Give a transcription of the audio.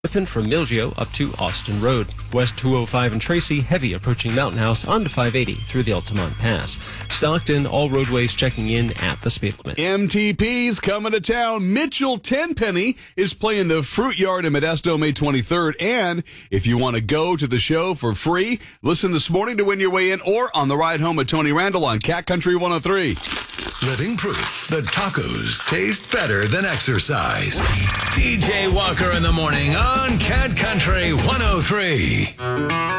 From Milgio up to Austin Road. West 205 and Tracy, heavy approaching Mountain House onto 580 through the Altamont Pass. Stockton, all roadways checking in at the speed limit. MTP's coming to town. Mitchell Tenpenny is playing the Fruit Yard in Modesto May 23rd. And if you want to go to the show for free, listen this morning to win your way in or on the ride home with Tony Randall on Cat Country 103. Living proof that tacos taste better than exercise. DJ Walker in the morning on Cat Country 103.